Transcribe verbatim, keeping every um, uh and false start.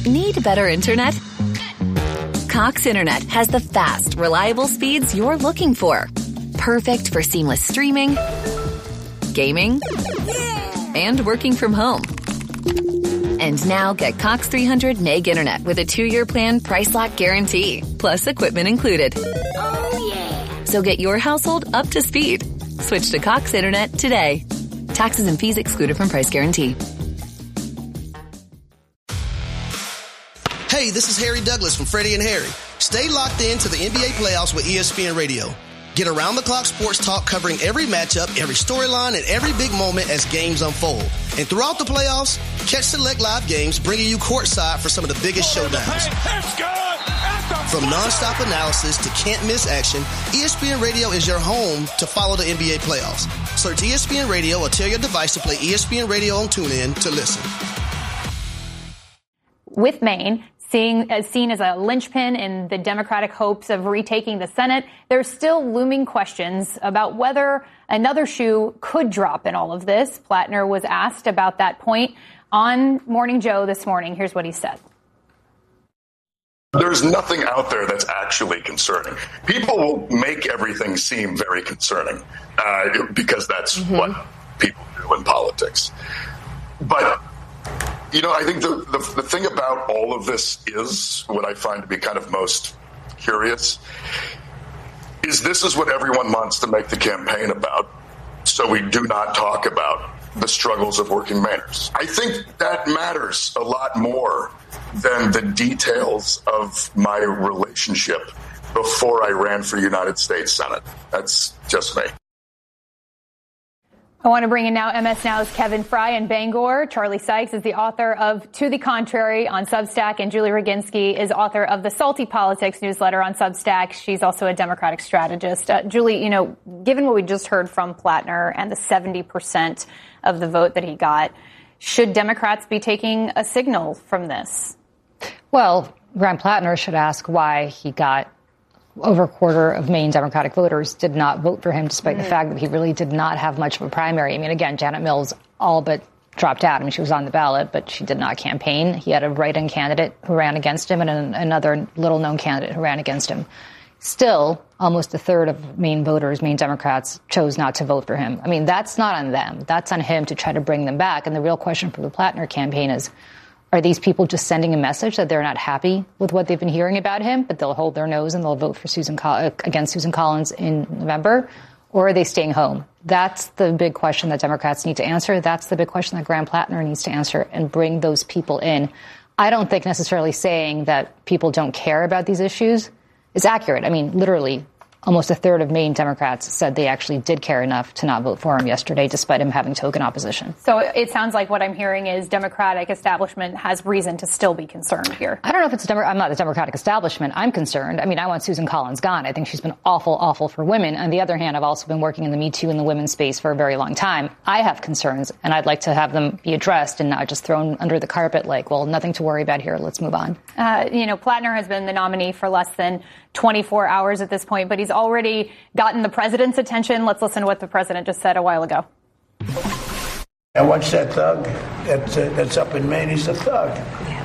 Need better internet? Cox Internet has the fast, reliable speeds you're looking for. Perfect for seamless streaming, gaming, and working from home. And now get Cox three hundred meg internet with a two-year plan price lock guarantee, plus equipment included. Oh, yeah. So get your household up to speed. Switch to Cox Internet today. Taxes and fees excluded from price guarantee. Hey, this is Harry Douglas from Freddie and Harry. Stay locked in to the N B A playoffs with E S P N Radio. Get around-the-clock sports talk covering every matchup, every storyline, and every big moment as games unfold. And throughout the playoffs, catch select live games bringing you courtside for some of the biggest showdowns. From nonstop analysis to can't-miss action, E S P N Radio is your home to follow the N B A playoffs. Search E S P N Radio or tell your device to play E S P N Radio on TuneIn to listen. With Maine Seeing, as seen as a linchpin in the Democratic hopes of retaking the Senate, there's still looming questions about whether another shoe could drop in all of this. Plattner was asked about that point on Morning Joe this morning. Here's what he said. There's nothing out there that's actually concerning. People will make everything seem very concerning uh, because that's mm-hmm. what people do in politics. But you know, I think the, the the thing about all of this is what I find to be kind of most curious is this is what everyone wants to make the campaign about. So we do not talk about the struggles of working Mainers. I think that matters a lot more than the details of my relationship before I ran for United States Senate. That's just me. I want to bring in now M S Now's Kevin Fry in Bangor. Charlie Sykes is the author of To the Contrary on Substack, and Julie Roginski is author of the Salty Politics newsletter on Substack. She's also a Democratic strategist. Uh, Julie, you know, given what we just heard from Plattner and the seventy percent of the vote that he got, should Democrats be taking a signal from this? Well, Graham Plattner should ask why he got over a quarter of Maine Democratic voters did not vote for him, despite mm. the fact that he really did not have much of a primary. I mean, again, Janet Mills all but dropped out. I mean, she was on the ballot, but she did not campaign. He had a write-in candidate who ran against him and an, another little-known candidate who ran against him. Still, almost a third of Maine voters, Maine Democrats, chose not to vote for him. I mean, that's not on them. That's on him to try to bring them back. And the real question for the Plattner campaign is, are these people just sending a message that they're not happy with what they've been hearing about him, but they'll hold their nose and they'll vote for Susan Col- against Susan Collins in November? Or are they staying home? That's the big question that Democrats need to answer. That's the big question that Graham Plattner needs to answer and bring those people in. I don't think necessarily saying that people don't care about these issues is accurate. I mean, literally, almost a third of Maine Democrats said they actually did care enough to not vote for him yesterday, despite him having token opposition. So it sounds like what I'm hearing is Democratic establishment has reason to still be concerned here. I don't know if it's a Demo- I'm not the Democratic establishment. I'm concerned. I mean, I want Susan Collins gone. I think she's been awful, awful for women. On the other hand, I've also been working in the Me Too and the women's space for a very long time. I have concerns, and I'd like to have them be addressed and not just thrown under the carpet like, well, nothing to worry about here. Let's move on. Uh, you know, Plattner has been the nominee for less than twenty-four hours at this point, but he's already gotten the president's attention. Let's listen to what the president just said a while ago. I watched that thug that's, uh, that's up in Maine. He's a thug.